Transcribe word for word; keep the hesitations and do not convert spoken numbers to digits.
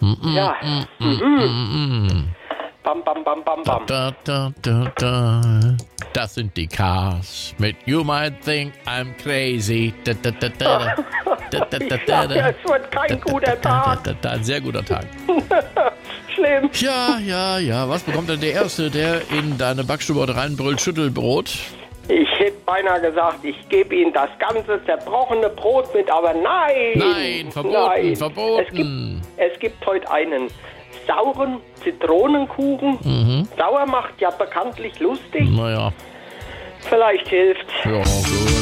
Ja. Mm, mm, mm, mm, mm. Bam, bam, bam, bam, bam. Da, da, da, da. Das sind die Cars mit You Might Think I'm Crazy. Da, da, da, da. Da, da, da, Ich sag ja, es wird kein guter Tag. Da, da, da, ein sehr guter Tag. Schlimm. Ja, ja, ja. Was bekommt denn der Erste, der in deine Backstube reinbrüllt? Schüttelbrot? Ich hätte beinahe gesagt, ich gebe Ihnen das ganze zerbrochene Brot mit, aber nein. Nein, verboten, nein. verboten. Es gibt, es gibt heute einen sauren Zitronenkuchen. Mhm. Sauer macht ja bekanntlich lustig. Naja. Vielleicht hilft. Ja, gut.